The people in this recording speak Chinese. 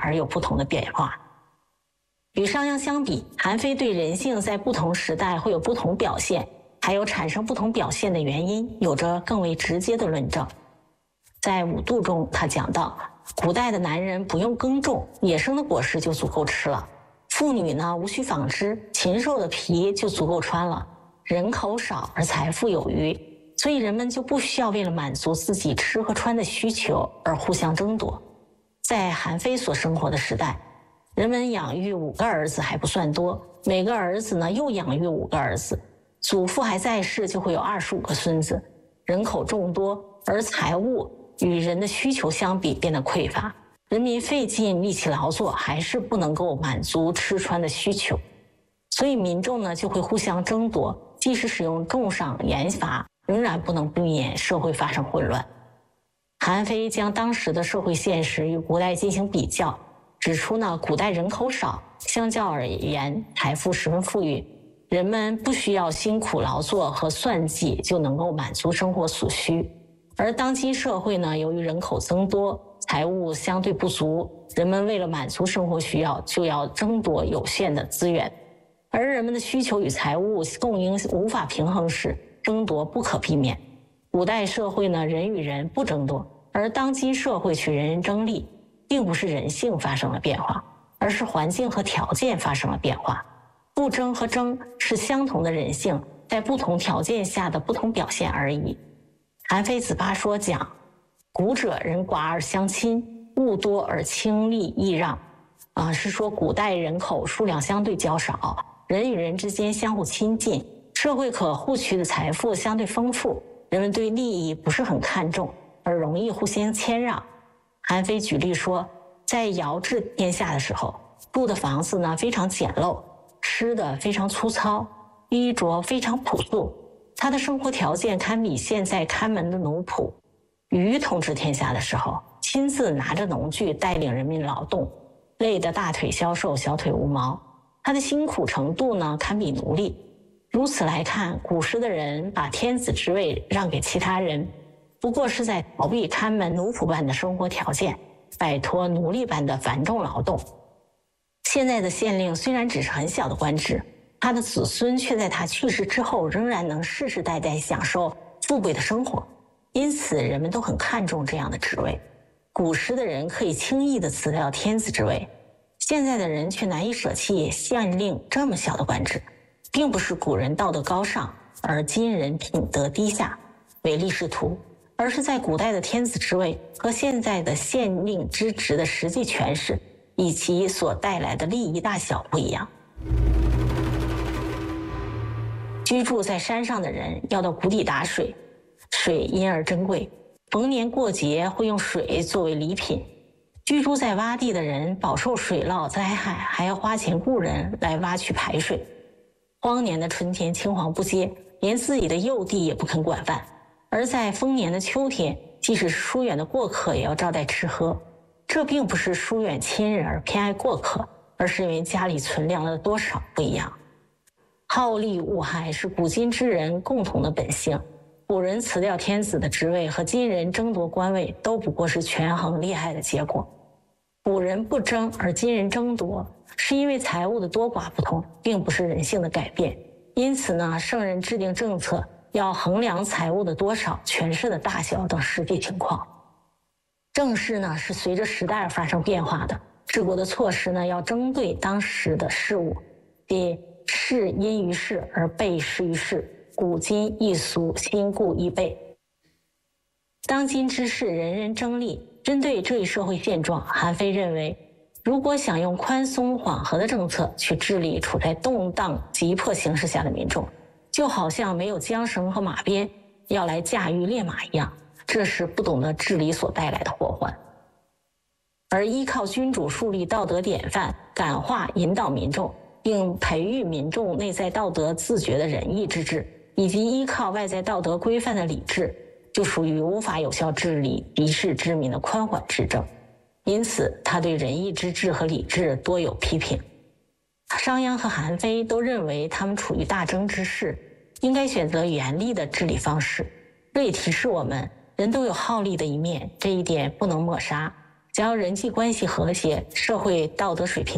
而有不同的变化。与商鞅相比，韩非对人性在不同时代会有不同表现，还有产生不同表现的原因，有着更为直接的论证。在五度中，他讲到，古代的男人不用耕种，野生的果实就足够吃了；妇女呢，无需纺织，禽兽的皮就足够穿了。人口少而财富有余，所以人们就不需要为了满足自己吃和穿的需求而互相争夺。在韩非所生活的时代，人们养育5个儿子还不算多，每个儿子呢又养育5个儿子，祖父还在世就会有25个孙子，人口众多，而财物与人的需求相比变得匮乏，人民费尽力气劳作还是不能够满足吃穿的需求，所以民众呢就会互相争夺，即使使用重赏严罚，仍然不能避免社会发生混乱。韩非将当时的社会现实与古代进行比较，指出呢，古代人口少，相较而言财富十分富裕，人们不需要辛苦劳作和算计就能够满足生活所需。而当今社会呢，由于人口增多，财物相对不足，人们为了满足生活需要，就要争夺有限的资源。而人们的需求与财物供应无法平衡时，争夺不可避免。古代社会呢，人与人不争夺，而当今社会却人人争利，并不是人性发生了变化，而是环境和条件发生了变化。不争和争是相同的人性在不同条件下的不同表现而已。韩非子八说讲，古者人寡而相亲，物多而轻利易让，是说古代人口数量相对较少，人与人之间相互亲近，社会可获取的财富相对丰富，人们对利益不是很看重，而容易互相谦让。韩非举例说，在尧治天下的时候，住的房子呢非常简陋，吃的非常粗糙，衣着非常朴素，他的生活条件堪比现在看门的奴仆。禹统治天下的时候，亲自拿着农具带领人民劳动，累得大腿消瘦，小腿无毛，他的辛苦程度呢堪比奴隶。如此来看，古时的人把天子之位让给其他人，不过是在逃避看门奴仆般的生活条件，摆脱奴隶般的繁重劳动。现在的县令虽然只是很小的官职，他的子孙却在他去世之后仍然能世世代代享受富贵的生活，因此人们都很看重这样的职位。古时的人可以轻易地辞掉天子之位，现在的人却难以舍弃县令这么小的官职，并不是古人道德高尚，而今人品德低下，唯利是图，而是在古代的天子之位和现在的县令之职的实际诠释以其所带来的利益大小不一样。居住在山上的人要到谷底打水，水因而珍贵，逢年过节会用水作为礼品。居住在洼地的人饱受水涝灾害，还要花钱雇人来挖取排水。荒年的春天青黄不接，连自己的幼弟也不肯管饭，而在丰年的秋天，即使是疏远的过客也要招待吃喝。这并不是疏远亲人而偏爱过客，而是因为家里存粮的多少不一样。好利恶害是古今之人共同的本性，古人辞掉天子的职位和今人争夺官位都不过是权衡利害的结果。古人不争而今人争夺，是因为财物的多寡不同，并不是人性的改变。因此呢，圣人制定政策要衡量财物的多少、权势的大小等实际情况。政事呢是随着时代而发生变化的，治国的措施呢要针对当时的事物，即事因于事而备施于事，古今易俗，新故易备。当今之世人人争利，针对这一社会现状，韩非认为，如果想用宽松缓和的政策去治理处在动荡急迫形势下的民众，就好像没有缰绳和马鞭要来驾驭烈马一样，这是不懂得治理所带来的祸患。而依靠君主树立道德典范，感化引导民众，并培育民众内在道德自觉的仁义之治，以及依靠外在道德规范的理智，就属于无法有效治理敌视之民的宽缓之政。因此他对仁义之治和理智多有批评。商鞅和韩非都认为他们处于大争之势，应该选择严厉的治理方式。这也提示我们，人都有好利的一面，这一点不能抹杀。 只要人际关系和谐，社会道德水平